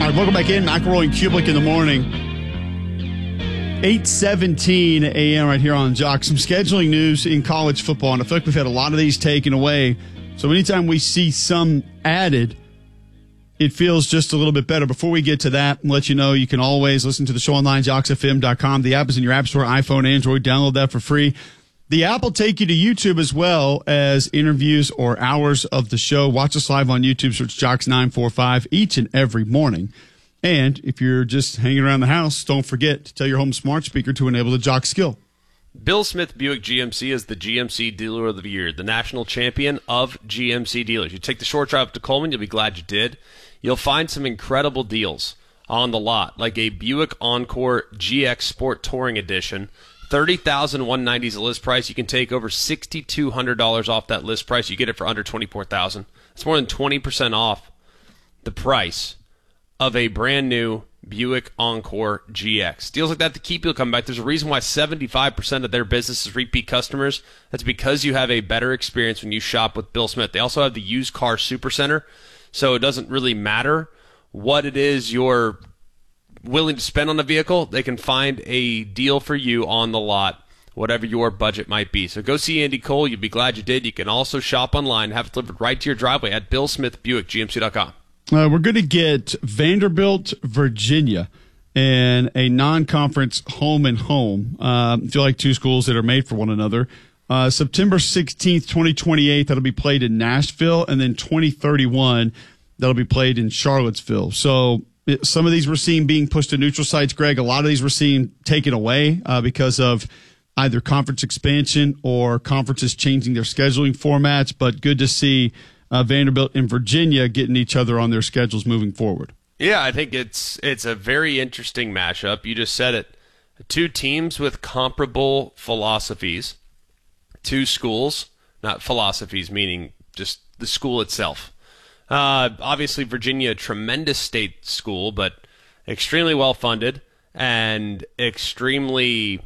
right, welcome back in. McElroy and Kublik in the morning. 8:17 a.m. right here on Jock. Some scheduling news in college football, and I feel like we've had a lot of these taken away. So anytime we see some added, it feels just a little bit better. Before we get to that, and let you know, you can always listen to the show online, jocksfm.com. The app is in your app store, iPhone, Android. Download that for free. The app will take you to YouTube as well as interviews or hours of the show. Watch us live on YouTube. Search Jocks945 each and every morning. And if you're just hanging around the house, don't forget to tell your home smart speaker to enable the Jock skill. Bill Smith Buick GMC is the GMC Dealer of the Year, the national champion of GMC dealers. You take the short drive up to Coleman, you'll be glad you did. You'll find some incredible deals on the lot, like a Buick Encore GX Sport Touring Edition. $30,190 is the list price. You can take over $6,200 off that list price. You get it for under $24,000. It's more than 20% off the price of a brand new Buick Encore GX. Deals like that to keep people coming back. There's a reason why 75% of their business is repeat customers. That's because you have a better experience when you shop with Bill Smith. They also have the used car super center, so it doesn't really matter what it is you're willing to spend on a vehicle. They can find a deal for you on the lot, whatever your budget might be. So go see Andy Cole. You'll be glad you did. You can also shop online, have it delivered right to your driveway at BillSmithBuickGMC.com. We're going to get Vanderbilt, Virginia, in a non-conference home and home. I feel like two schools that are made for one another. September 16th, 2028, that'll be played in Nashville, and then 2031, that'll be played in Charlottesville. So some of these we're seeing being pushed to neutral sites, Greg. A lot of these we're seeing taken away because of either conference expansion or conferences changing their scheduling formats, but good to see Vanderbilt and Virginia getting each other on their schedules moving forward. Yeah, I think it's a very interesting matchup. You just said it. Two teams with comparable philosophies. Two schools, not philosophies, meaning just the school itself. Obviously, Virginia, a tremendous state school, but extremely well-funded and extremely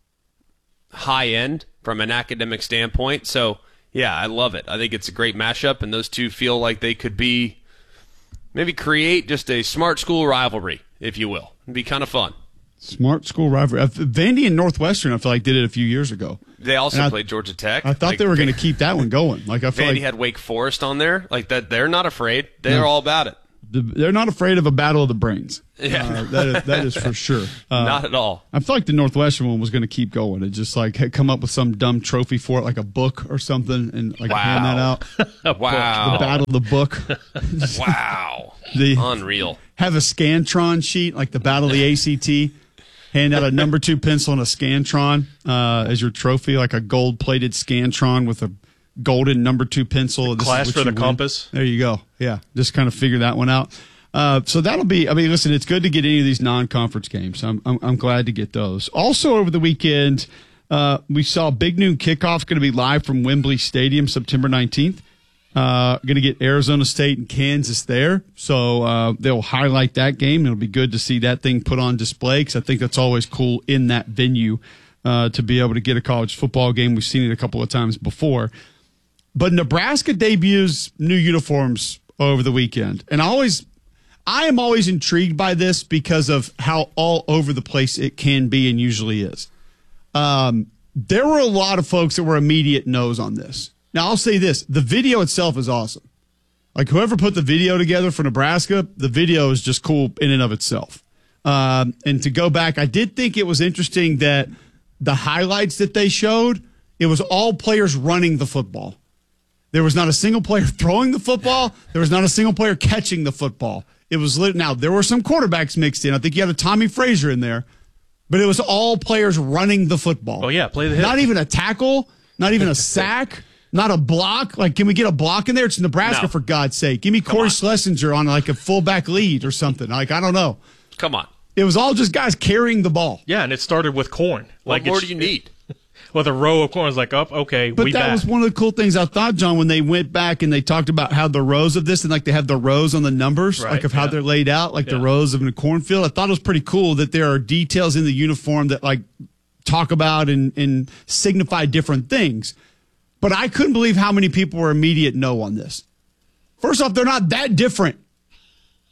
high-end from an academic standpoint. So, yeah, I love it. I think it's a great mashup, and those two feel like they could be maybe create just a smart school rivalry, if you will. It'd be kind of fun. Smart school rivalry. Vandy and Northwestern, I feel like, did it a few years ago. They also played Georgia Tech. I thought they were going to keep that one going. Like I feel Vandy like had Wake Forest on there. Like that, they're not afraid. They're all about it. They're not afraid of a battle of the brains. Yeah, that is for sure. Not at all. I feel like the Northwestern one was going to keep going. It just like had come up with some dumb trophy for it, like a book or something, and like hand that out. Wow. The battle of the book. Wow. Unreal. Have a Scantron sheet, like the battle of the ACT. Hand out a number 2 pencil and a Scantron as your trophy, like a gold-plated Scantron with a golden number 2 pencil. Class for the compass. There you go. Yeah, just kind of figure that one out. So that'll be. I mean, listen, it's good to get any of these non-conference games. I'm glad to get those. Also, over the weekend, we saw Big Noon Kickoff going to be live from Wembley Stadium, September 19th. Going to get Arizona State and Kansas there, so they'll highlight that game. It'll be good to see that thing put on display because I think that's always cool in that venue to be able to get a college football game. We've seen it a couple of times before. But Nebraska debuts new uniforms over the weekend, and I am always intrigued by this because of how all over the place it can be and usually is. There were a lot of folks that were immediate no's on this. Now, I'll say this. The video itself is awesome. Like, whoever put the video together for Nebraska, the video is just cool in and of itself. And to go back, I did think it was interesting that the highlights that they showed, it was all players running the football. There was not a single player throwing the football. There was not a single player catching the football. It was now, there were some quarterbacks mixed in. I think you had a Tommy Frazier in there. But it was all players running the football. Oh, yeah, play the hit. Not even a tackle, not even a sack. Not a block. Like, can we get a block in there? It's Nebraska, for God's sake. Give me Corey Schlesinger on like a fullback lead or something. Like, I don't know. Come on. It was all just guys carrying the ball. Yeah, and it started with corn. What more do you need? With a row of corn, it's like, okay, but that was one of the cool things I thought, John, when they went back and they talked about how the rows of this, and like they have the rows on the numbers, right, like of how they're laid out, like the rows of in a cornfield. I thought it was pretty cool that there are details in the uniform that like talk about and signify different things. But I couldn't believe how many people were immediate no on this. First off, they're not that different.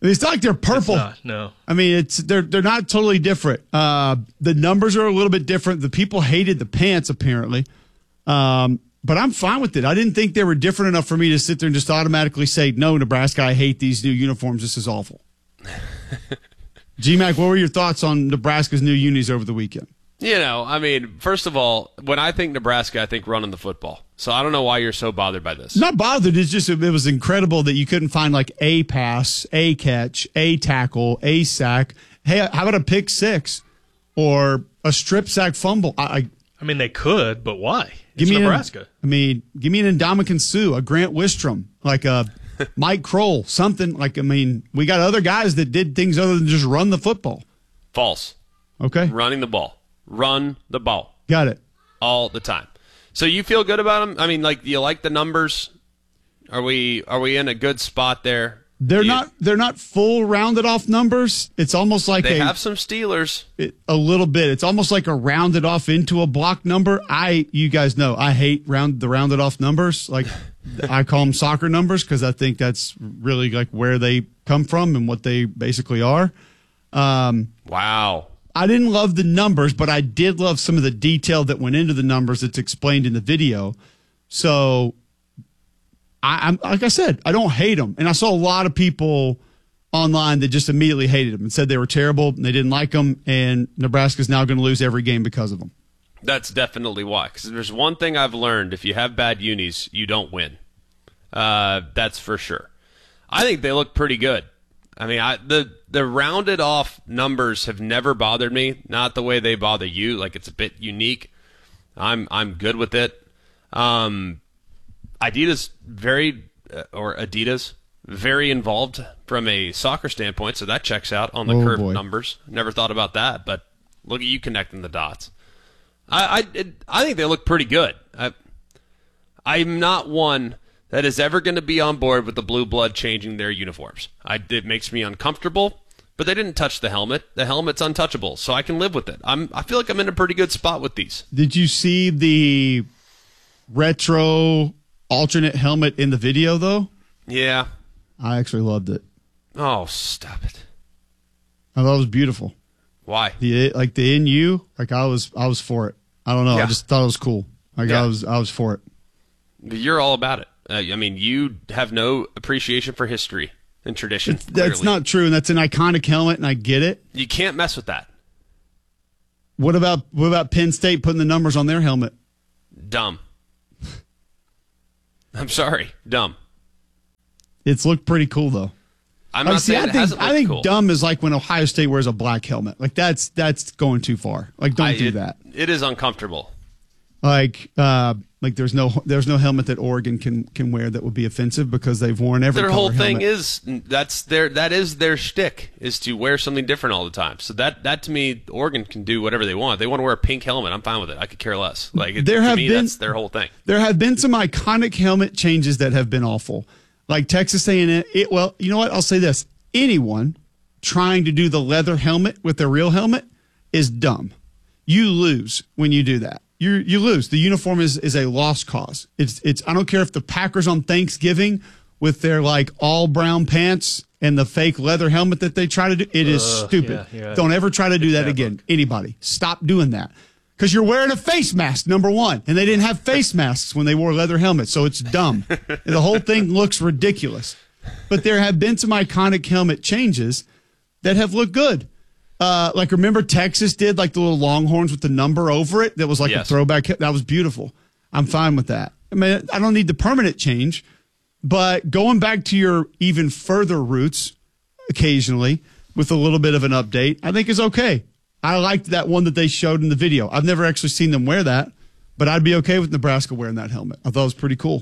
mean, it's not like they're purple. It's not, no. I mean, they're not totally different. The numbers are a little bit different. The people hated the pants apparently, but I'm fine with it. I didn't think they were different enough for me to sit there and just automatically say, "No, Nebraska, I hate these new uniforms. This is awful." G-Mac, what were your thoughts on Nebraska's new unis over the weekend? You know, I mean, first of all, when I think Nebraska, I think running the football. So I don't know why you're so bothered by this. Not bothered. It's just it was incredible that you couldn't find like a pass, a catch, a tackle, a sack. Hey, how about a pick six or a strip sack fumble? I mean, they could, but why? Give It's me Nebraska. Give me an Ndamukong Suh, a Grant Wistrom, like a Mike Kroll, something like. I mean, we got other guys that did things other than just run the football. False. Okay, Running the ball. Run the ball. got it. All the time. So you feel good about them? I mean, like, do you like the numbers? Are we in a good spot there? They're not full rounded off numbers. It's almost like They have some Steelers. A little bit. It's almost like a rounded off into a block number. You guys know I hate the rounded off numbers. Like I call them soccer numbers because I think that's really like where they come from and what they basically are. Wow. I didn't love the numbers, but I did love some of the detail that went into the numbers that's explained in the video. So I'm like I said, I don't hate them. And I saw a lot of people online that just immediately hated them and said they were terrible and they didn't like them. And Nebraska's now going to lose every game because of them. That's definitely why. Because there's one thing I've learned: if you have bad unis, you don't win. That's for sure. I think they look pretty good. I mean, the rounded off numbers have never bothered me. Not the way they bother you. Like, it's a bit unique. I'm good with it. Adidas very involved from a soccer standpoint, so that checks out on the curved numbers. Never thought about that, but look at you connecting the dots. I think they look pretty good. I'm not one that is ever going to be on board with the blue blood changing their uniforms. It makes me uncomfortable, but they didn't touch the helmet. The helmet's untouchable, so I can live with it. I feel like I'm in a pretty good spot with these. Did you see the retro alternate helmet in the video, though? Yeah. I actually loved it. Oh, stop it. I thought it was beautiful. Why? The NU, like I was for it. I don't know. Yeah. I just thought it was cool. Like Yeah. I was for it. You're all about it. I mean, you have no appreciation for history and tradition. That's clearly. not true, and that's an iconic helmet, and I get it. You can't mess with that. What about Penn State putting the numbers on their helmet? Dumb. I'm sorry. Dumb. It's looked pretty cool though. I'm not saying it hasn't looked I think cool. dumb is like when Ohio State wears a black helmet. Like that's going too far. Like don't do that. It is uncomfortable. Like there's no helmet that Oregon can wear that would be offensive because they've worn every Their color whole thing helmet. is that is their shtick, is to wear something different all the time. So that to me, Oregon can do whatever they want. They want to wear a pink helmet. I'm fine with it. I could care less. Like that's their whole thing. There have been some iconic helmet changes that have been awful. Like Texas A&M. Well, you know what? I'll say this. Anyone trying to do the leather helmet with their real helmet is dumb. You lose when you do that. You lose. The uniform is a lost cause. It's I don't care if the Packers on Thanksgiving with their like all brown pants and the fake leather helmet that they try to do. It is stupid. Yeah. Don't ever try to do that again. Anybody. Stop doing that. Because you're wearing a face mask, number one. And they didn't have face masks when they wore leather helmets, so it's dumb. The whole thing looks ridiculous. But there have been some iconic helmet changes that have looked good. Like, remember Texas did like the little Longhorns with the number over it that was like a throwback. That was beautiful. I'm fine with that. I mean, I don't need the permanent change, but going back to your even further roots occasionally with a little bit of an update, I think is okay. I liked that one that they showed in the video. I've never actually seen them wear that, but I'd be okay with Nebraska wearing that helmet. I thought it was pretty cool.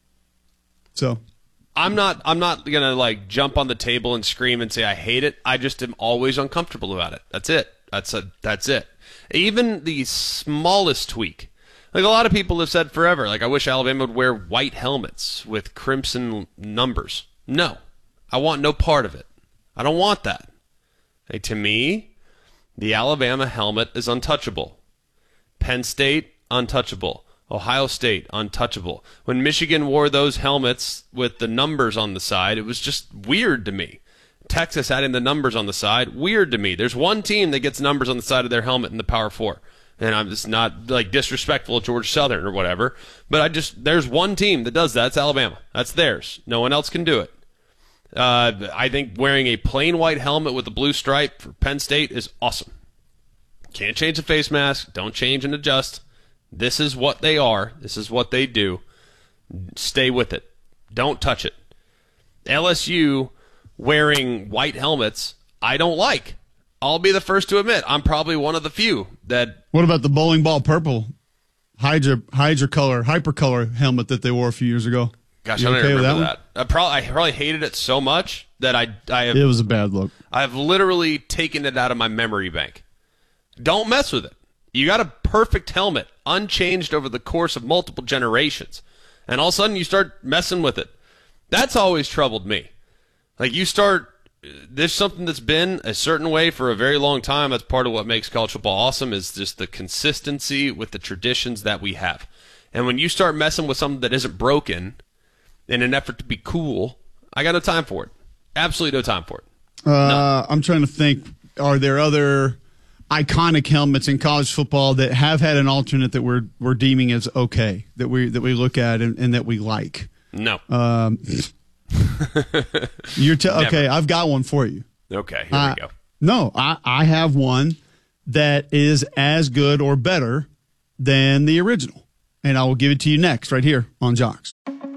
So I'm not gonna like jump on the table and scream and say I hate it. I just am always uncomfortable about it. That's it. That's it. Even the smallest tweak. Like a lot of people have said forever, like I wish Alabama would wear white helmets with crimson numbers. No. I want no part of it. I don't want that. Like, to me, the Alabama helmet is untouchable. Penn State, untouchable. Ohio State, untouchable. When Michigan wore those helmets with the numbers on the side, it was just weird to me. Texas adding the numbers on the side, weird to me. There's one team that gets numbers on the side of their helmet in the Power 4. And I'm just not like disrespectful to Georgia Southern or whatever, but there's one team that does that. It's Alabama. That's theirs. No one else can do it. I think wearing a plain white helmet with a blue stripe for Penn State is awesome. Can't change the face mask. Don't change and adjust. This is what they are. This is what they do. Stay with it. Don't touch it. LSU wearing white helmets, I don't like. I'll be the first to admit, I'm probably one of the few that... What about the bowling ball purple hypercolor helmet that they wore a few years ago? Gosh, I don't even remember that. I probably hated it so much that it was a bad look. I've literally taken it out of my memory bank. Don't mess with it. You got a perfect helmet, unchanged over the course of multiple generations, and all of a sudden you start messing with it. That's always troubled me. Like, there's something that's been a certain way for a very long time. That's part of what makes college football awesome, is just the consistency with the traditions that we have. And when you start messing with something that isn't broken in an effort to be cool, I got no time for it. Absolutely no time for it. I'm trying to think, are there other iconic helmets in college football that have had an alternate that we're deeming as okay, that we look at and that we like? No. Okay, I've got one for you. Okay, here we go. No, I have one that is as good or better than the original, and I will give it to you next right here on Jocks.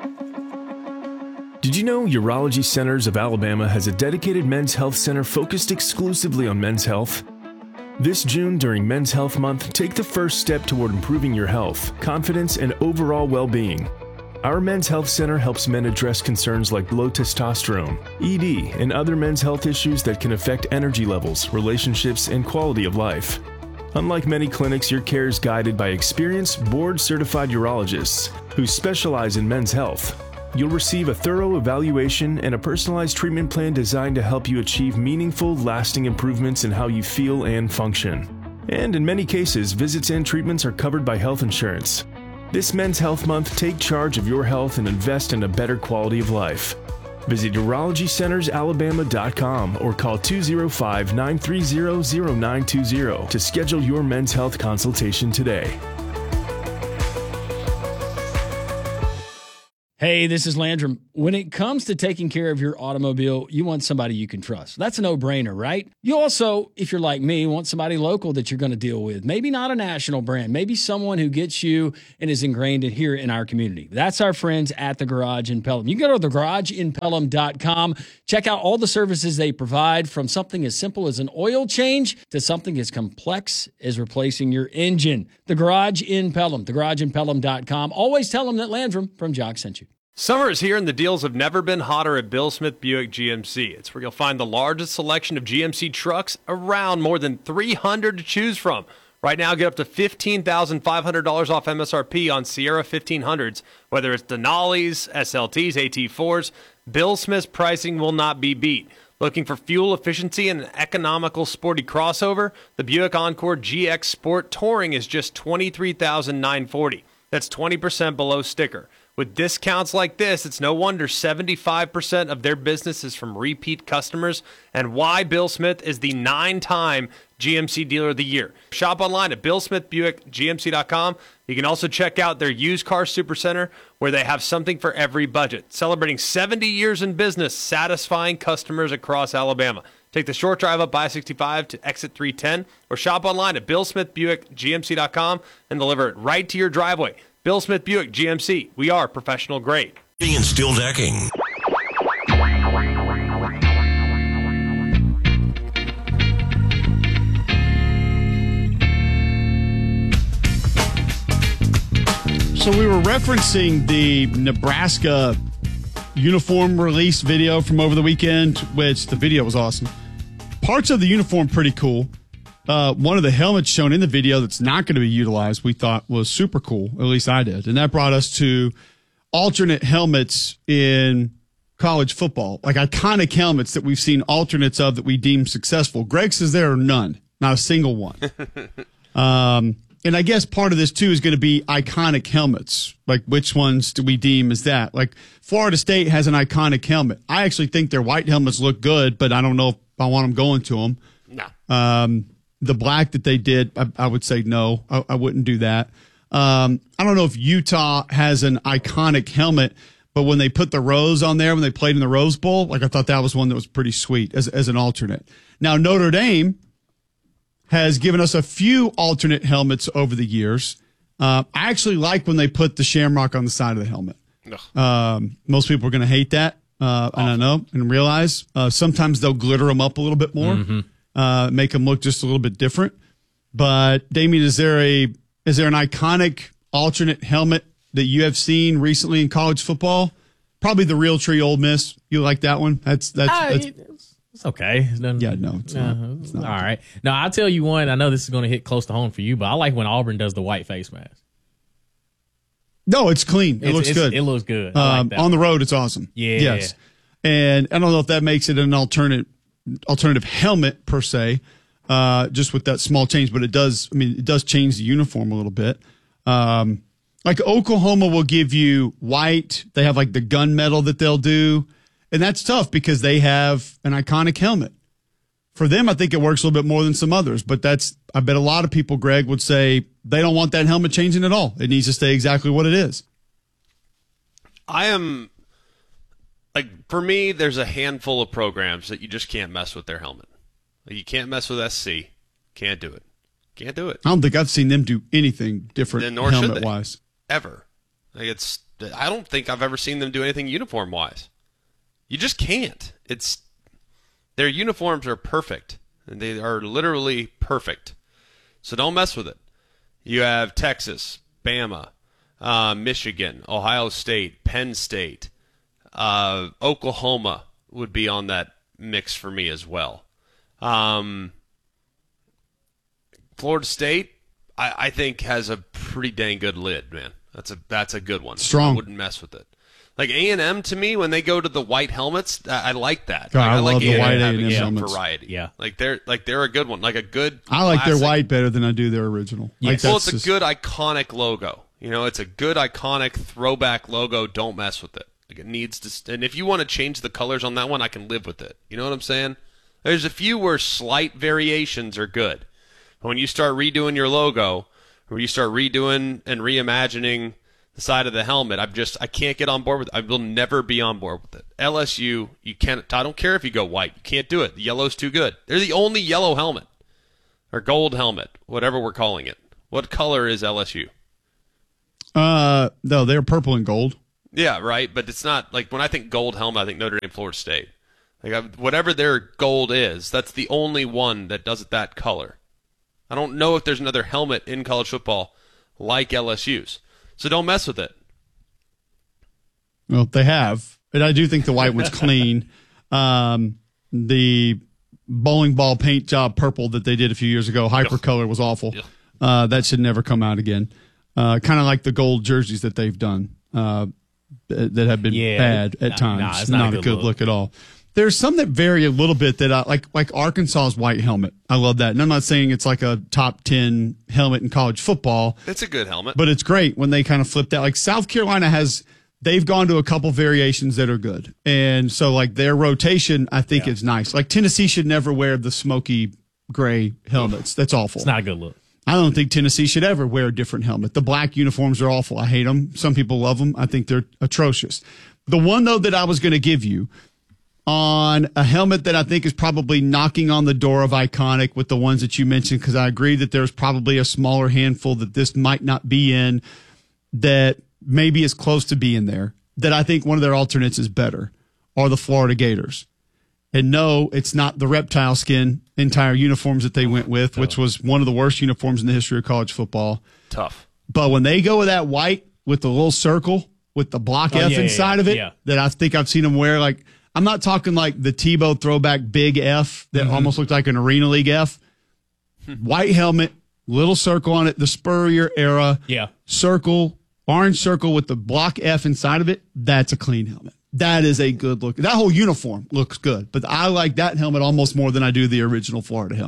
Did you know Urology Centers of Alabama has a dedicated men's health center focused exclusively on men's health? This June, during Men's Health Month, take the first step toward improving your health, confidence, and overall well-being. Our Men's Health Center helps men address concerns like low testosterone, ED, and other men's health issues that can affect energy levels, relationships, and quality of life. Unlike many clinics, your care is guided by experienced, board-certified urologists who specialize in men's health. You'll receive a thorough evaluation and a personalized treatment plan designed to help you achieve meaningful, lasting improvements in how you feel and function. And in many cases, visits and treatments are covered by health insurance. This Men's Health Month, take charge of your health and invest in a better quality of life. Visit UrologyCentersAlabama.com or call 205-930-0920 to schedule your men's health consultation today. Hey, this is Landrum. When it comes to taking care of your automobile, you want somebody you can trust. That's a no-brainer, right? You also, if you're like me, want somebody local that you're going to deal with. Maybe not a national brand. Maybe someone who gets you and is ingrained in here in our community. That's our friends at The Garage in Pelham. You can go to thegarageinpelham.com. Check out all the services they provide, from something as simple as an oil change to something as complex as replacing your engine. The Garage in Pelham, thegarageinpelham.com. Always tell them that Landrum from Jock sent you. Summer is here and the deals have never been hotter at Bill Smith Buick GMC. It's where you'll find the largest selection of GMC trucks around, more than 300 to choose from. Right now, get up to $15,500 off MSRP on Sierra 1500s. Whether it's Denali's, SLTs, AT4s, Bill Smith's pricing will not be beat. Looking for fuel efficiency and an economical sporty crossover? The Buick Encore GX Sport Touring is just $23,940. That's 20% below sticker. With discounts like this, it's no wonder 75% of their business is from repeat customers, and why Bill Smith is the 9-time GMC Dealer of the Year. Shop online at BillSmithBuickGMC.com. You can also check out their used car supercenter, where they have something for every budget. Celebrating 70 years in business, satisfying customers across Alabama. Take the short drive up I-65 to exit 310, or shop online at BillSmithBuickGMC.com and deliver it right to your driveway. Bill Smith Buick GMC. We are professional grade. And steel decking. So we were referencing the Nebraska uniform release video from over the weekend, which the video was awesome. Parts of the uniform pretty cool. One of the helmets shown in the video that's not going to be utilized, we thought was super cool. At least I did. And that brought us to alternate helmets in college football, like iconic helmets that we've seen alternates of that we deem successful. Greg says there are none, not a single one. And I guess part of this, too, is going to be iconic helmets. Like, which ones do we deem as that? Like, Florida State has an iconic helmet. I actually think their white helmets look good, but I don't know if I want them going to them. No. The black that they did, I would say no. I wouldn't do that. I don't know if Utah has an iconic helmet, but when they put the rose on there, when they played in the Rose Bowl, like I thought that was one that was pretty sweet as an alternate. Now, Notre Dame has given us a few alternate helmets over the years. I actually like when they put the shamrock on the side of the helmet. Most people are going to hate that, and I know and realize. Sometimes they'll glitter them up a little bit more, make them look just a little bit different. But, Damien, is there an iconic alternate helmet that you have seen recently in college football? Probably the Realtree Ole Miss. You like that one? That's it's okay. It's no, it's not. It's not. All right. Now, I'll tell you one. I know this is going to hit close to home for you, but I like when Auburn does the white face mask. No, it's clean. It looks good. It looks good. I like that on the road, it's awesome. Yeah. Yes. And I don't know if that makes it an alternative helmet per se, just with that small change, but it does. I mean, it does change the uniform a little bit. Like Oklahoma will give you white. They have like the gunmetal that they'll do. And that's tough because they have an iconic helmet. For them, I think it works a little bit more than some others, but I bet a lot of people, Greg, would say they don't want that helmet changing at all. It needs to stay exactly what it is. For me, there's a handful of programs that you just can't mess with their helmet. Like, you can't mess with SC. Can't do it. Can't do it. I don't think I've seen them do anything different helmet-wise. Ever. I don't think I've ever seen them do anything uniform-wise. You just can't. Their uniforms are perfect. And they are literally perfect. So don't mess with it. You have Texas, Bama, Michigan, Ohio State, Penn State, Oklahoma would be on that mix for me as well. Florida State, I think, has a pretty dang good lid, man. That's a good one. Strong. I wouldn't mess with it. Like A&M, to me, when they go to the white helmets, I like that. God, I like love the white having A&M some helmets. variety. Yeah. They're a good one. Like a good. I like classic. their white better than I do their original. Yes. Like Well, it's a good iconic logo. It's a good iconic throwback logo. Don't mess with it. Like, it needs to. And if you want to change the colors on that one, I can live with it. You know what I'm saying? There's a few where slight variations are good. But when you start redoing your logo, or you start redoing and reimagining the side of the helmet, I can't get on board with it. I will never be on board with it. LSU, you can't. I don't care if you go white. You can't do it. The yellow's too good. They're the only yellow helmet or gold helmet, whatever we're calling it. What color is LSU? No, they're purple and gold. Yeah, right. But it's not like when I think gold helmet, I think Notre Dame, Florida State. Like whatever their gold is, that's the only one that does it that color. I don't know if there's another helmet in college football like LSU's. So don't mess with it. Well, they have. And I do think the white one's clean. The bowling ball paint job purple that they did a few years ago, Hypercolor, was awful. That should never come out again. Kind of like the gold jerseys that they've done that have been bad at times. It's not a good look at all. There's some that vary a little bit that I like Arkansas's white helmet. I love that. And I'm not saying it's like a top 10 helmet in college football. It's a good helmet. But it's great when they kind of flip that. Like South Carolina they've gone to a couple variations that are good. And so like their rotation, I think is nice. Like Tennessee should never wear the smoky gray helmets. That's awful. It's not a good look. I don't think Tennessee should ever wear a different helmet. The black uniforms are awful. I hate them. Some people love them. I think they're atrocious. The one, though, that I was going to give you on a helmet that I think is probably knocking on the door of iconic with the ones that you mentioned, because I agree that there's probably a smaller handful that this might not be in, that maybe is close to being there, that I think one of their alternates is better, are the Florida Gators. And no, it's not the reptile skin entire uniforms that they went with, which was one of the worst uniforms in the history of college football. Tough. But when they go with that white with the little circle with the block F inside of it, that I think I've seen them wear, like, I'm not talking like the Tebow throwback big F that almost looked like an Arena League F. White helmet, little circle on it, the Spurrier era. Circle, orange circle with the block F inside of it. That's a clean helmet. That is a good look. That whole uniform looks good, but I like that helmet almost more than I do the original Florida helmet.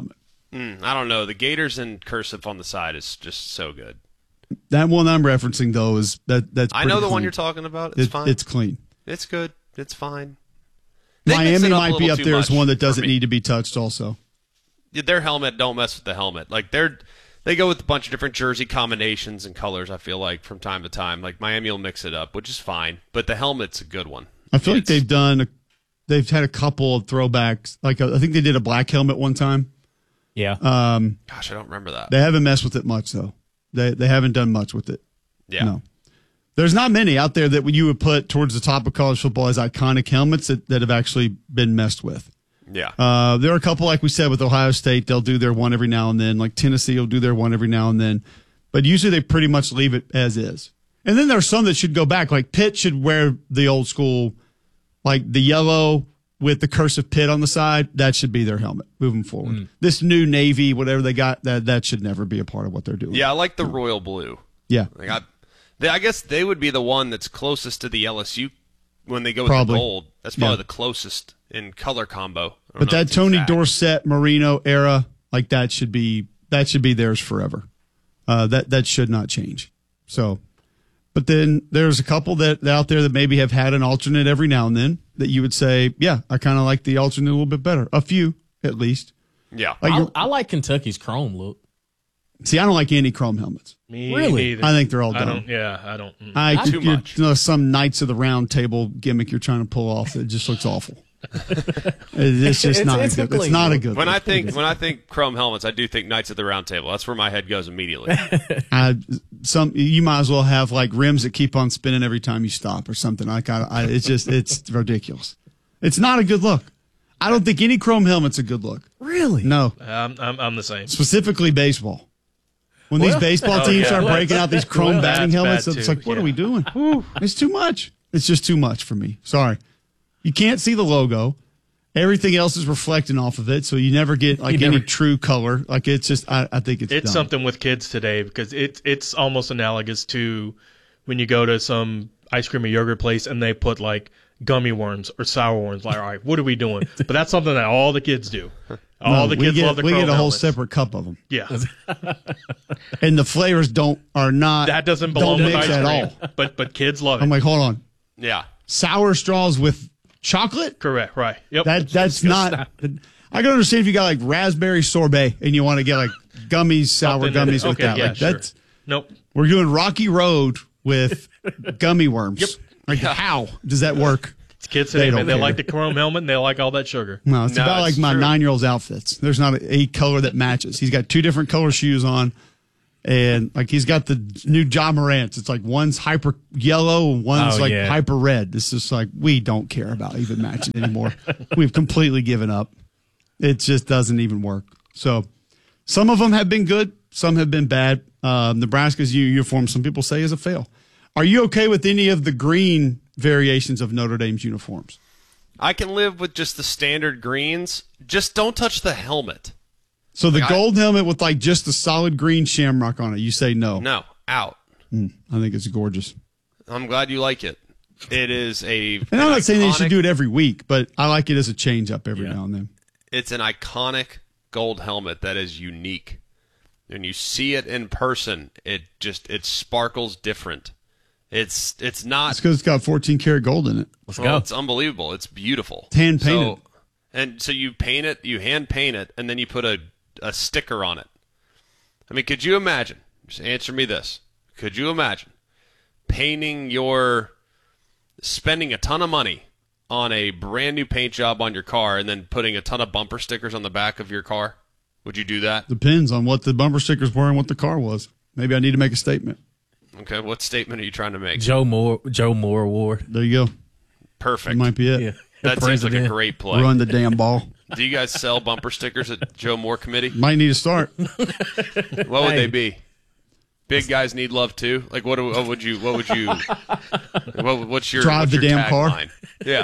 I don't know. The Gators in cursive on the side is just so good. That one I'm referencing, though, is that's I know the pretty one clean. you're talking about. It's fine. It's clean. It's good. It's fine. They mix Miami it up a might be little up too there as much one that for doesn't me. need to be touched also. Their helmet, don't mess with the helmet. Like they go with a bunch of different jersey combinations and colors, I feel like, from time to time. Like Miami will mix it up, which is fine. But the helmet's a good one. I feel like they've had a couple of throwbacks. Like I think they did a black helmet one time. Yeah. Gosh, I don't remember that. They haven't messed with it much, though. They haven't done much with it. Yeah. No. There's not many out there that you would put towards the top of college football as iconic helmets that have actually been messed with. Yeah. There are a couple, like we said, with Ohio State. They'll do their one every now and then. Like Tennessee will do their one every now and then. But usually they pretty much leave it as is. And then there are some that should go back. Like Pitt should wear the old school, like the yellow with the cursive Pitt on the side. That should be their helmet moving forward. This new Navy, whatever they got, that should never be a part of what they're doing. Yeah, I like the royal blue. Yeah. Like I guess they would be the one that's closest to the LSU when they go with Probably. the gold. That's probably Yeah. the closest in color combo. I don't But know that if it's Tony exact. Dorsett Marino era, like that should be theirs forever. That should not change. So, but then there's a couple that out there that maybe have had an alternate every now and then that you would say, yeah, I kind of like the alternate a little bit better. A few, at least. Yeah. Like I like Kentucky's chrome look. see, I don't like any chrome helmets. Me Really? neither. I think they're all I dumb. don't. Yeah, I don't. Too much. Some Knights of the Round Table gimmick you're trying to pull off. It just looks awful. It's just not it's a good. a It's clean not a look. good. When look. I think chrome helmets, I do think Knights of the Round Table. That's where my head goes immediately. You might as well have like rims that keep on spinning every time you stop or something. It's ridiculous. It's not a good look. I don't think any chrome helmet's a good look. Really? No, I'm the same. specifically baseball. When these baseball teams start breaking out these chrome Well, batting that's helmets, bad it's too, like, what are yeah. we doing? It's too much. It's just too much for me. Sorry. You can't see the logo. Everything else is reflecting off of it, so you never get like any true color. Like it's just, I think it's It's dumb. something with kids today because it's almost analogous to when you go to some ice cream or yogurt place and they put like gummy worms or sour worms. Like, all right, what are we doing? But that's something that all the kids do. All the kids love the we chrome get a whole helmets. separate cup of them, Yeah, and the flavors are not that doesn't belong don't with mix ice at cream. all. But kids love it. I'm like, hold on, Yeah. sour straws with chocolate? Correct. Right. Yep. That's not. I can understand if you got like raspberry sorbet and you want to get like gummies, sour Something that- gummies with okay, that. yeah, Like sure. that's Nope. we're doing Rocky Road with gummy worms. Yep. Like how does that work? It's kids They today, don't man. They care. like the chrome helmet and they like all that sugar. No, it's No, about like it's my true. 9-year-old's outfits. There's not a color that matches. He's got 2 different color shoes on. And like he's got the new John Morant's. It's like one's hyper yellow and one's Oh, like yeah. hyper red. It's just like we don't care about even matching anymore. We've completely given up. It just doesn't even work. So some of them have been good, some have been bad. Nebraska's uniform, some people say, is a fail. Are you okay with any of the green variations of Notre Dame's uniforms? I can live with just the standard greens. Just don't touch the helmet. So the Like, gold helmet with like just the solid green shamrock on it, you say no. No, out. I think it's gorgeous. I'm glad you like it. It is a. And I'm not saying they should do it every week, but I like it as a change up every now and then. It's an iconic gold helmet that is unique. When you see it in person, it sparkles different. It's not. It's because it's got 14 karat gold in it. Let's Well, go. it's unbelievable. It's beautiful. Hand painted. So you paint it, you hand paint it, and then you put a sticker on it. I mean, could you imagine? Just answer me this. Could you imagine spending a ton of money on a brand new paint job on your car and then putting a ton of bumper stickers on the back of your car? Would you do that? Depends on what the bumper stickers were and what the car was. Maybe I need to make a statement. Okay, what statement are you trying to make? Joe Moore Award. There you go. Perfect. That might be it. Yeah. That seems like a President. great play. Run the damn ball. Do you guys sell bumper stickers at Joe Moore Committee? Might need to start. What would they be? Big guys need love too. Like what's your Drive the damn car? tagline? Yeah.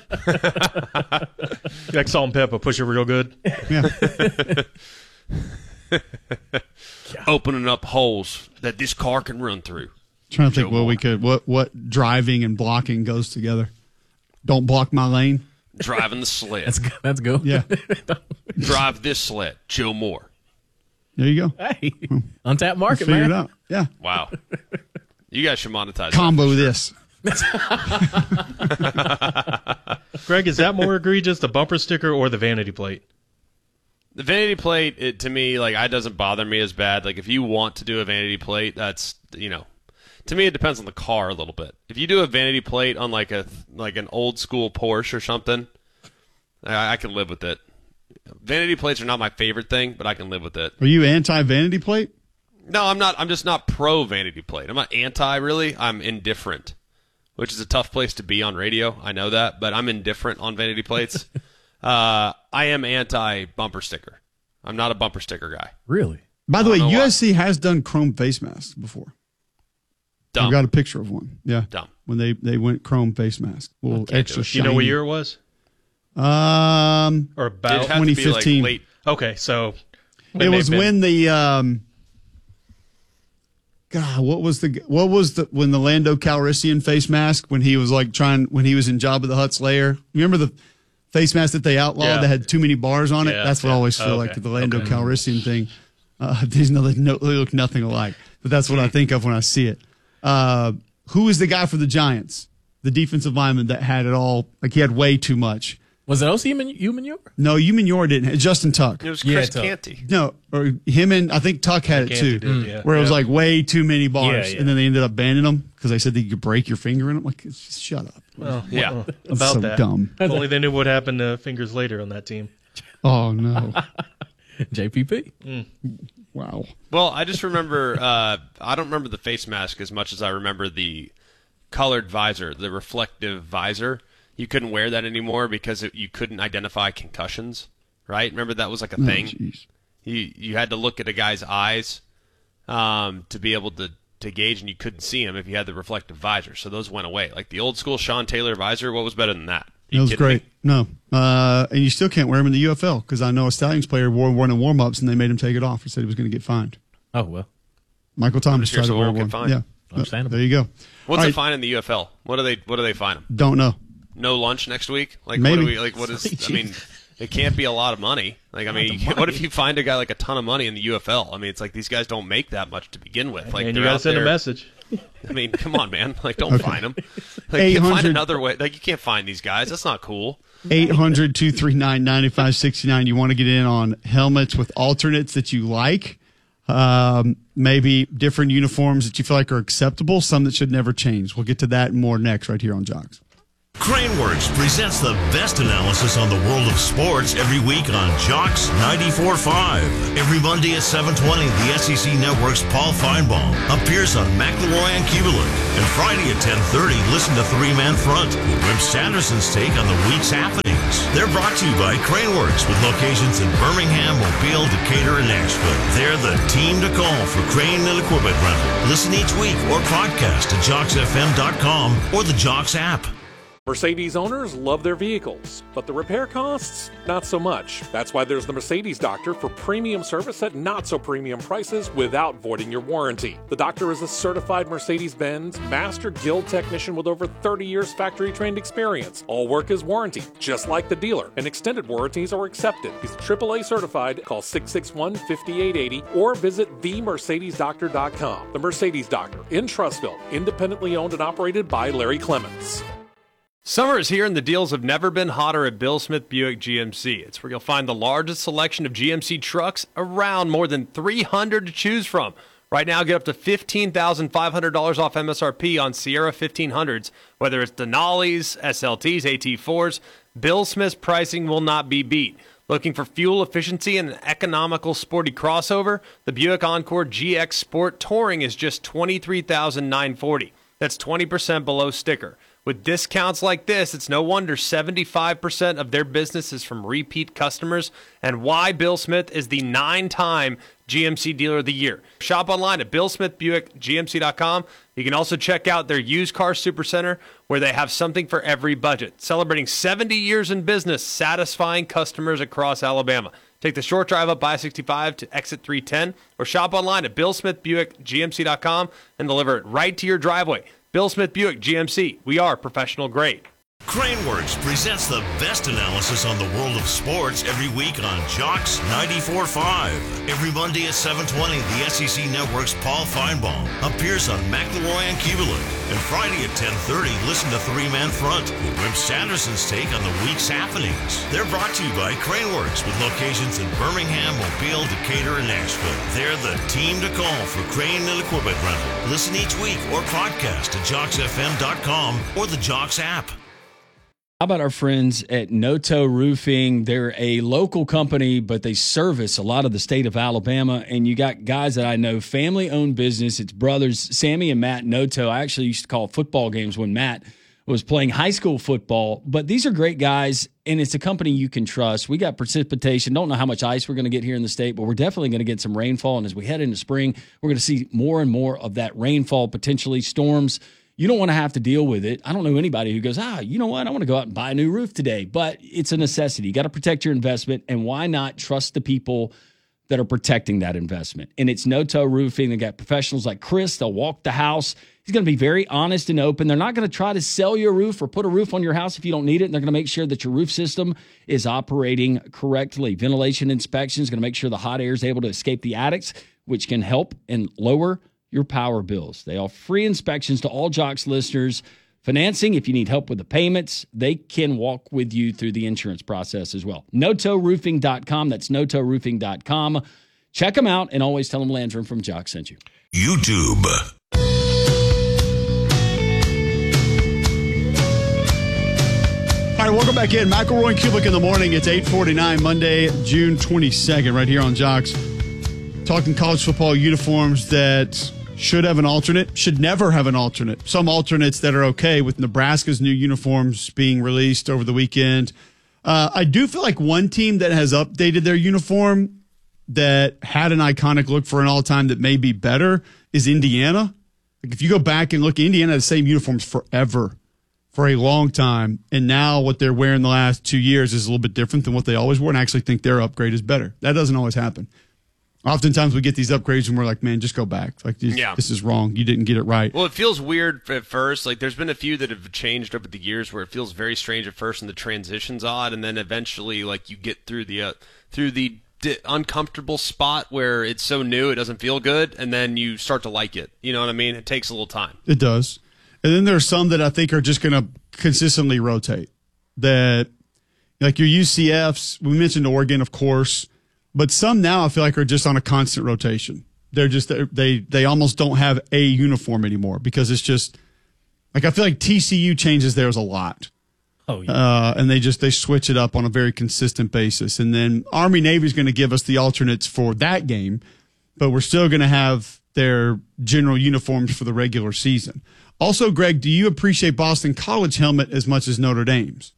Like salt and pepper, push it real good. Yeah. Opening up holes that this car can run through. Trying to think Joe what driving and blocking goes together. Don't block my lane. Driving the sled. Let's go. Yeah. Drive this sled. Joe Moore. There you go. Hey, untapped market, Figure man. it out. Yeah. Wow. You guys should monetize Combo that for sure. this. Greg, is that more egregious, the bumper sticker or the vanity plate? The vanity plate, to me, like, it doesn't bother me as bad. Like, if you want to do a vanity plate, that's, to me, it depends on the car a little bit. If you do a vanity plate on like an old school Porsche or something, I can live with it. Vanity plates are not my favorite thing, but I can live with it. Are you anti-vanity plate? No, I'm not. I'm just not pro vanity plate. I'm not anti, really. I'm indifferent, which is a tough place to be on radio. I know that, but I'm indifferent on vanity plates. I am anti bumper sticker. I'm not a bumper sticker guy. Really? By the way, know why. USC has done chrome face masks before. Dumb. I've got a picture of one. Yeah. Dumb. When they went chrome face mask. A little Can't do extra it. shiny. You know what year it was? Or Or It about? has to be 2015. like late. Okay, so it was when the God, what was the when the Lando Calrissian face mask when he was like when he was in Jabba the Hutt's lair? Remember the face mask that they outlawed Yeah. that had too many bars on it? Yeah, That's what I always feel okay, like the Lando Calrissian thing. They look nothing alike, but that's what I think of when I see it. Who is the guy for the Giants? The defensive lineman that had it all, like he had way too much. Was it OC Human? No, Umanure didn't. Justin Tuck. It was Yeah, Chris Tuck. Canty. No, or him and I think Tuck had it Canty too, did, yeah. where it was Yeah. like way too many bars, Yeah, yeah. and then they ended up banning them because they said that you could break your finger in them. Like, just shut up. Well, Yeah. That's about so that. dumb. If only they knew what happened fingers later on that team. Oh no! JPP. Wow. Well, I just remember. I don't remember the face mask as much as I remember the colored visor, the reflective visor. You couldn't wear that anymore because you couldn't identify concussions, right? Remember that was like a Oh, thing. jeez. You had to look at a guy's eyes to be able to gauge, and you couldn't see him if you had the reflective visor. So those went away. Like the old school Sean Taylor visor, what was better than that? It was great. No, and you still can't wear them in the UFL because I know a Stallions player wore one in warm-ups and they made him take it off. He said he was going to get fined. Oh well. Michael Thomas just here tried so to wear we won't one. get fined. Yeah, Understandable. There you go. What's All the right, fine in the UFL? What do they fine him? Don't know. No lunch next week? Like Maybe. what is? I mean, it can't be a lot of money. Like I mean, what if you find a guy like a ton of money in the UFL? I mean, it's like these guys don't make that much to begin with. Like And they're you got to out send there- a message. I mean, come on, man. Like, don't find them. Like, you can 800 find another way. Like, you can't find these guys. That's not cool. 800-239-9569. You want to get in on helmets with alternates that you like, maybe different uniforms that you feel like are acceptable, some that should never change. We'll get to that and more next right here on Jocks. Craneworks presents the best analysis on the world of sports every week on Jocks 94.5. Every Monday at 7:20, the SEC Network's Paul Feinbaum appears on McElroy and Kubelik. And Friday at 10:30, listen to Three Man Front with Rip Sanderson's take on the week's happenings. They're brought to you by Craneworks with locations in Birmingham, Mobile, Decatur, and Nashville. They're the team to call for crane and equipment rental. Listen each week or podcast at JocksFM.com or the Jocks app. Mercedes owners love their vehicles, but the repair costs, not so much. That's why there's the Mercedes Doctor for premium service at not so premium prices without voiding your warranty. The Doctor is a certified Mercedes-Benz Master Guild technician with over 30 years factory trained experience. All work is warranty, just like the dealer, and extended warranties are accepted. He's AAA certified. Call 661-5880 or visit themercedesdoctor.com. The Mercedes Doctor in Trussville, independently owned and operated by Larry Clements. Summer is here and the deals have never been hotter at Bill Smith Buick GMC. It's where you'll find the largest selection of GMC trucks around, more than 300 to choose from. Right now, get up to $15,500 off MSRP on Sierra 1500s, whether it's Denali's, SLTs, AT4s. Bill Smith's pricing will not be beat. Looking for fuel efficiency and an economical sporty crossover? The Buick Encore GX Sport Touring is just $23,940. That's 20% below sticker. With discounts like this, it's no wonder 75% of their business is from repeat customers, and why Bill Smith is the 9-time GMC Dealer of the Year. Shop online at BillSmithBuickGMC.com. You can also check out their used car supercenter, where they have something for every budget. Celebrating 70 years in business, satisfying customers across Alabama. Take the short drive up I-65 to exit 310, or shop online at BillSmithBuickGMC.com and deliver it right to your driveway. Bill Smith Buick GMC. We are professional grade. Craneworks presents the best analysis on the world of sports every week on Jocks 94.5. Every Monday at 7:20, the SEC Network's Paul Feinbaum appears on McElroy and Kubelik. And Friday at 10:30, listen to Three Man Front with Wimp Sanderson's take on the week's happenings. They're brought to you by Craneworks with locations in Birmingham, Mobile, Decatur, and Nashville. They're the team to call for crane and equipment rental. Listen each week or podcast at JocksFM.com or the Jocks app. How about our friends at Noto Roofing? They're a local company, but they service a lot of the state of Alabama. And you got guys that I know, family-owned business. It's brothers, Sammy and Matt Noto. I actually used to call football games when Matt was playing high school football. But these are great guys, and it's a company you can trust. We got precipitation. Don't know how much ice we're going to get here in the state, but we're definitely going to get some rainfall. And as we head into spring, we're going to see more and more of that rainfall, potentially storms. You don't want to have to deal with it. I don't know anybody who goes, you know what? I want to go out and buy a new roof today. But it's a necessity. You got to protect your investment. And why not trust the people that are protecting that investment? And it's Noto Roofing. They got professionals like Chris. They'll walk the house. He's going to be very honest and open. They're not going to try to sell you a roof or put a roof on your house if you don't need it. And they're going to make sure that your roof system is operating correctly. Ventilation inspection is going to make sure the hot air is able to escape the attics, which can help and lower your power bills. They offer free inspections to all Jocks listeners. Financing, if you need help with the payments, they can walk with you through the insurance process as well. NotoRoofing.com. That's NotoRoofing.com. Check them out and always tell them Landrum from Jocks sent you. YouTube. All right, welcome back in. McElroy and Kubelik in the morning. It's 8:49, Monday, June 22nd, right here on Jocks. Talking college football uniforms that should have an alternate, should never have an alternate. Some alternates that are okay with Nebraska's new uniforms being released over the weekend. I do feel like one team that has updated their uniform that had an iconic look for an all-time that may be better is Indiana. Like if you go back and look, Indiana had the same uniforms forever, for a long time. And now what they're wearing the last 2 years is a little bit different than what they always wore. And I actually think their upgrade is better. That doesn't always happen. Oftentimes we get these upgrades and we're like, man, just go back. Like, this is wrong. You didn't get it right. Well, it feels weird at first. Like, there's been a few that have changed over the years where it feels very strange at first and the transition's odd. And then eventually, like, you get through the uncomfortable spot where it's so new it doesn't feel good. And then you start to like it. You know what I mean? It takes a little time. It does. And then there are some that I think are just going to consistently rotate. That, like your UCFs, we mentioned Oregon, of course. But some now I feel like are just on a constant rotation. They're just they almost don't have a uniform anymore because it's just like I feel like TCU changes theirs a lot. Oh yeah, and they switch it up on a very consistent basis. And then Army Navy is going to give us the alternates for that game, but we're still going to have their general uniforms for the regular season. Also, Greg, do you appreciate Boston College helmet as much as Notre Dame's?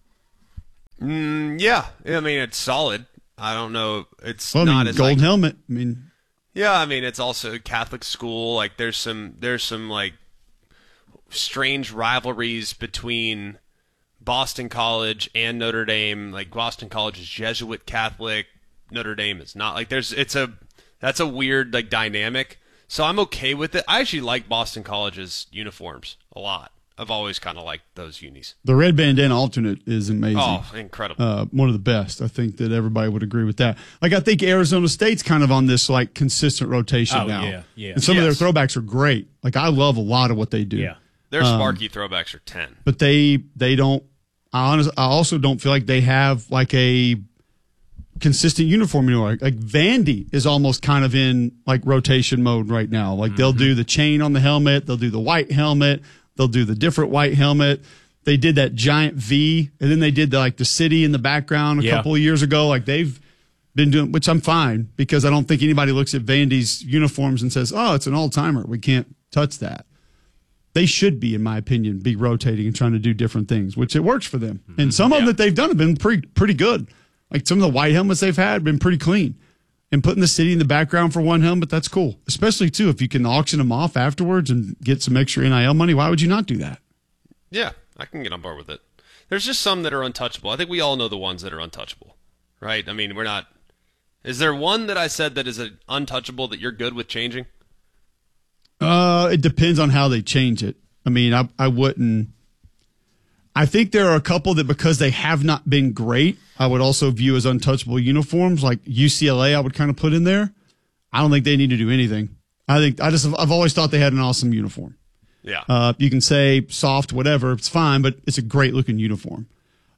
Yeah, I mean it's solid. I don't know. It's not as gold like, helmet. I mean, yeah. I mean, it's also a Catholic school. Like, there's some like strange rivalries between Boston College and Notre Dame. Like, Boston College is Jesuit Catholic. Notre Dame is not. Like, that's a weird like dynamic. So I'm okay with it. I actually like Boston College's uniforms a lot. I've always kind of liked those unis. The red bandana alternate is amazing. Oh, incredible. One of the best. I think that everybody would agree with that. Like, I think Arizona State's kind of on this, like, consistent rotation now. Yeah. And some of their throwbacks are great. Like, I love a lot of what they do. Yeah. Their Sparky throwbacks are 10. But they don't – I also don't feel like they have, like, a consistent uniform anymore. Like, Vandy is almost kind of in, like, rotation mode right now. Like, they'll do the chain on the helmet. They'll do the white helmet. They'll do the different white helmet. They did that giant V, and then they did the city in the background a couple of years ago. Like, they've been doing, which I'm fine because I don't think anybody looks at Vandy's uniforms and says, oh, it's an all-timer. We can't touch that. They should be, in my opinion, be rotating and trying to do different things, which it works for them. And some of them that they've done have been pretty good. Like, some of the white helmets they've had have been pretty clean. And putting the city in the background for one helmet, that's cool. Especially, too, if you can auction them off afterwards and get some extra NIL money, why would you not do that? Yeah, I can get on board with it. There's just some that are untouchable. I think we all know the ones that are untouchable, right? I mean, we're not... Is there one that I said that is untouchable that you're good with changing? It depends on how they change it. I mean, I wouldn't... I think there are a couple that, because they have not been great, I would also view as untouchable uniforms. Like UCLA, I would kind of put in there. I don't think they need to do anything. I've always thought they had an awesome uniform. Yeah. You can say soft, whatever, it's fine, but it's a great looking uniform.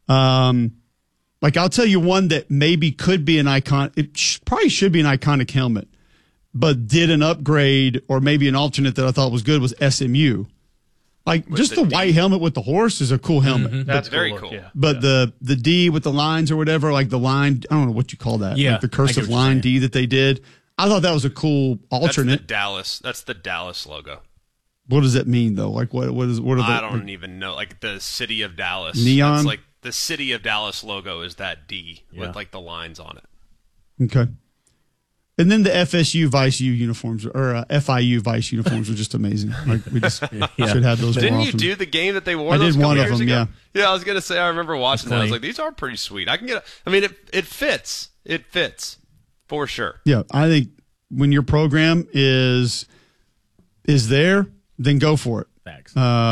Like I'll tell you one that maybe could be an icon. It probably should be an iconic helmet, but did an upgrade or maybe an alternate that I thought was good was SMU. Like with just the white helmet with the horse is a cool helmet. Mm-hmm. That's very cool. Yeah. But the D with the lines or whatever, like the line, I don't know what you call that. Yeah, like the cursive line D that they did. I thought that was a cool alternate. That's the Dallas logo. What does that mean though? Like what are the? I don't even know. Like the city of Dallas. Neon. That's like the city of Dallas logo is that D with like the lines on it. Okay. And then the FSU Vice U uniforms or FIU Vice uniforms are just amazing. Like we just should have those. Didn't more you often. do the game that they wore? I those did one couple of years them. ago? Yeah. Yeah, I was gonna say I remember watching that. I was like, these are pretty sweet. I can get. I mean, it fits. It fits for sure. Yeah, I think when your program is there, then go for it. Facts.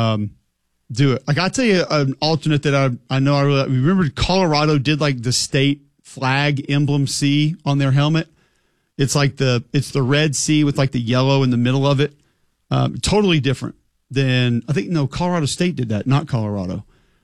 Do it. Like I tell you, an alternate that I know I really remember. Colorado did like the state flag emblem C on their helmet. It's like it's the red C with like the yellow in the middle of it. Totally different than Colorado State did that, not Colorado.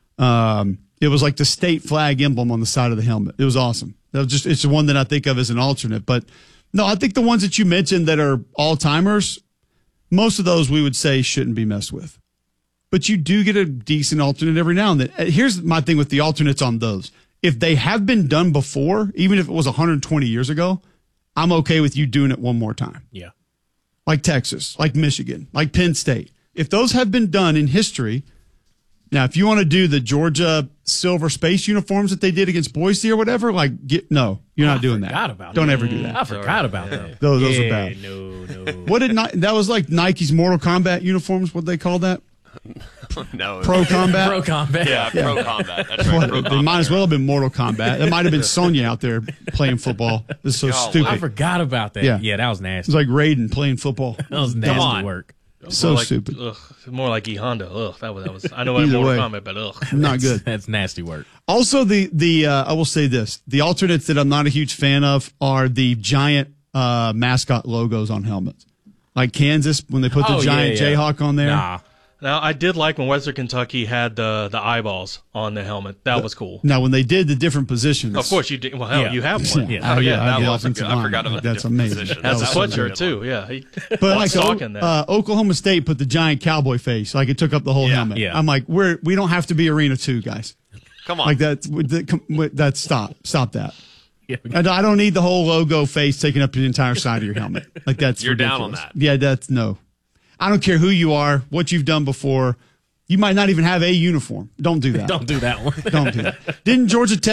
It was like the state flag emblem on the side of the helmet. It was awesome. It's the one that I think of as an alternate. But no, I think the ones that you mentioned that are all timers, most of those we would say shouldn't be messed with. But you do get a decent alternate every now and then. Here's my thing with the alternates on those. If they have been done before, even if it was 120 years ago, I'm okay with you doing it one more time. Yeah. Like Texas, like Michigan, like Penn State. If those have been done in history, now if you want to do the Georgia Silver Space uniforms that they did against Boise or whatever, you're not doing that. Don't ever do that. I forgot about that. Those are bad. No. What did that was like Nike's Mortal Kombat uniforms? What they call that? No. Pro Combat? Pro Combat. Yeah, Pro Combat. That's right. Pro They Combat. might as well have been Mortal Kombat. That might have been Sonya out there playing football. This is so Golly. stupid. I forgot about that. Yeah. That was It nasty. was like Raiden playing football. That was Come nasty on. work. So like, stupid. Ugh, more like E Honda. Ugh, that was. I know I Either Mortal way. Kombat, but ugh. Not good. That's nasty work. Also, I will say this: the alternates that I'm not a huge fan of are the giant mascot logos on helmets, like Kansas when they put the giant Jayhawk on there. Nah. Now I did like when Western Kentucky had the eyeballs on the helmet. That was cool. Now, when they did the different positions, Of course you did. Well, hell, Yeah. you have one. Yeah. Oh yeah, that the was a offensive good- I line. forgot about the That's different amazing. positions. Has a That was a sweatshirt good too. Yeah. But like stocking that. Oklahoma State put the giant cowboy face, like it took up the whole helmet. Yeah. I'm like, we don't have to be Arena 2, guys. Come on. Like that's stop that. And I don't need the whole logo face taking up the entire side of your helmet. Like that's You're ridiculous. down on that. Yeah, that's no. I don't care who you are, what you've done before. You might not even have a uniform. Don't do that. Don't do that one. Don't do that. Didn't Georgia Tech